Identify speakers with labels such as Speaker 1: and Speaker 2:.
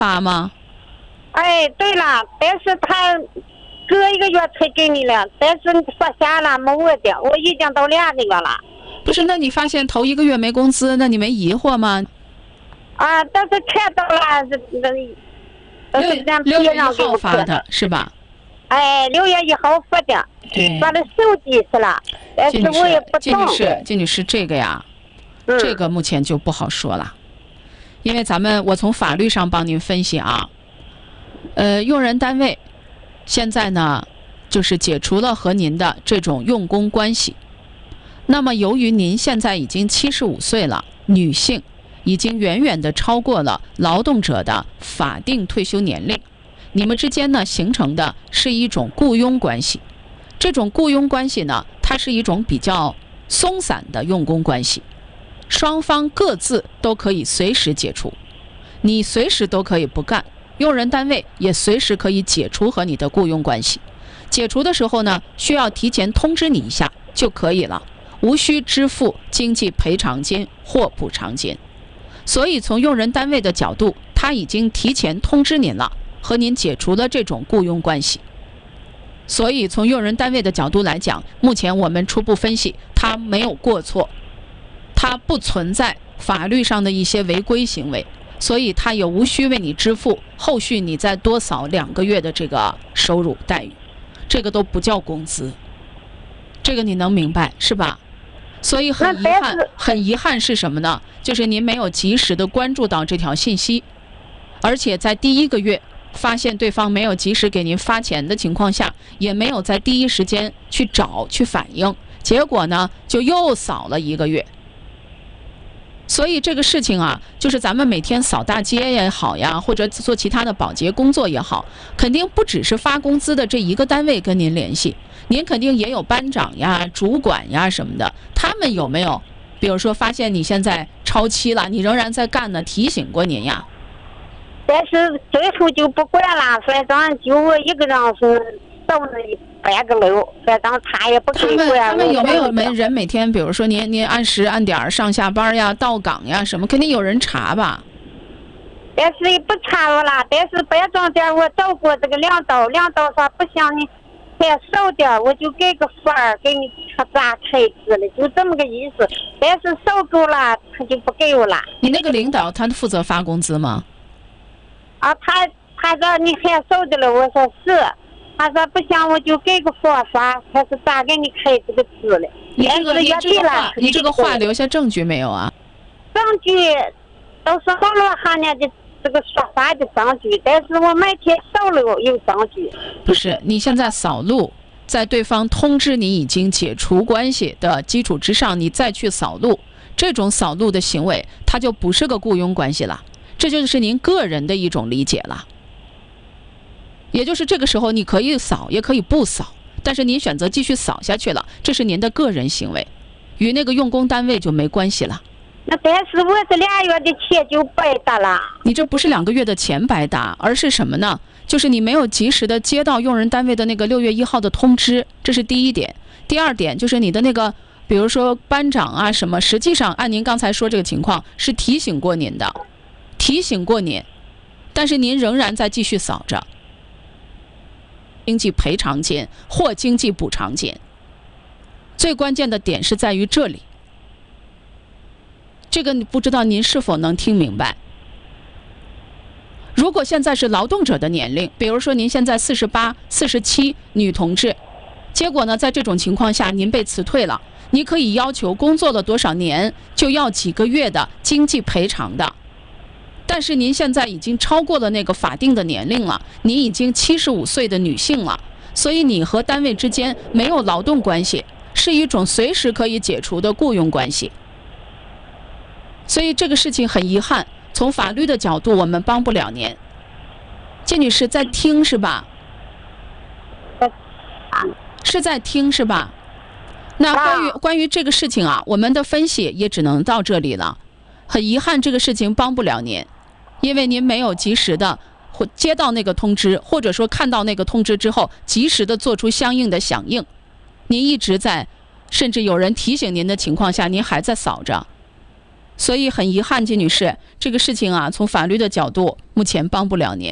Speaker 1: 发吗？
Speaker 2: 哎，对了，但是他隔一个月才给你了，但是说下了没我的，我已经到2个月了。
Speaker 1: 不是，那你发现头1个月没工资，那你没疑惑吗？
Speaker 2: 啊，但是看到了，是
Speaker 1: 6月1号发的是吧？
Speaker 2: 哎，6月1号发的，
Speaker 1: 对，
Speaker 2: 发的手机是了，但是我也不懂。
Speaker 1: 金女士，这个呀，这个目前就不好说了，因为我从法律上帮您分析啊，用人单位现在呢，就是解除了和您的这种用工关系。那么由于您现在已经75岁了，女性已经远远的超过了劳动者的法定退休年龄，你们之间呢形成的是一种雇佣关系。这种雇佣关系呢，它是一种比较松散的用工关系，双方各自都可以随时解除，你随时都可以不干，用人单位也随时可以解除和你的雇佣关系。解除的时候呢，需要提前通知你一下就可以了，无需支付经济赔偿金或补偿金。所以从用人单位的角度，他已经提前通知您了，和您解除了这种雇佣关系。所以从用人单位的角度来讲，目前我们初步分析，他没有过错，他不存在法律上的一些违规行为，所以他也无需为你支付后续你再多扫2个月的这个收入待遇，这个都不叫工资，这个你能明白是吧？所以很遗憾是什么呢？就是您没有及时的关注到这条信息，而且在第1个月发现对方没有及时给您发钱的情况下，也没有在第一时间去反映，结果呢就又扫了1个月。所以这个事情啊，就是咱们每天扫大街也好呀，或者做其他的保洁工作也好，肯定不只是发工资的这一个单位跟您联系，您肯定也有班长呀、主管呀什么的，他们有没有比如说发现你现在超期了，你仍然在干呢，提醒过您呀？
Speaker 2: 但是最后就不管了，反正就我一个人是守那半个楼，反正他也不给管。
Speaker 1: 他们有没有人每天，比如说您按时按点上下班呀、到岗呀什么，肯定有人查吧？
Speaker 2: 但是也不查我了，但是班长点我找过这个领导说不行，你再少点我就给个分儿，给你咋开支了，就这么个意思。但是少够了他就不给我了。
Speaker 1: 你那个领导他负责发工资吗？
Speaker 2: 啊，他说你还少的了，我说是。他说不行，我就给个说法，他是咋给你开这个支了？
Speaker 1: 你这个话留下证据没有啊？
Speaker 2: 证据都是网络上面的这个说法的证据，但是我每天扫路有证据。
Speaker 1: 不是，你现在扫路，在对方通知你已经解除关系的基础之上，你再去扫路，这种扫路的行为，它就不是个雇佣关系了，这就是您个人的一种理解了。也就是这个时候你可以扫也可以不扫，但是您选择继续扫下去了，这是您的个人行为，与那个用工单位就没关系了。
Speaker 2: 那但是我这2月的钱就白搭了。
Speaker 1: 你这不是2个月的钱白搭，而是什么呢？就是你没有及时的接到用人单位的那个6月1号的通知，这是第一点。第二点就是你的那个比如说班长啊什么，实际上按您刚才说这个情况是提醒过您，但是您仍然在继续扫着经济赔偿金或经济补偿金。最关键的点是在于这里，这个不知道您是否能听明白。如果现在是劳动者的年龄，比如说您现在48、47女同志，结果呢在这种情况下您被辞退了，你可以要求工作了多少年就要几个月的经济赔偿的。但是您现在已经超过了那个法定的年龄了，你已经75岁的女性了，所以你和单位之间没有劳动关系，是一种随时可以解除的雇佣关系。所以这个事情很遗憾，从法律的角度我们帮不了您。金女士在听是吧？是在听是吧？那关于这个事情啊，我们的分析也只能到这里了。很遗憾，这个事情帮不了您，因为您没有及时的接到那个通知，或者说看到那个通知之后及时的做出相应的响应。您一直在，甚至有人提醒您的情况下，您还在扫着。 所以很遗憾，金女士，这个事情啊，从法律的角度，目前帮不了您。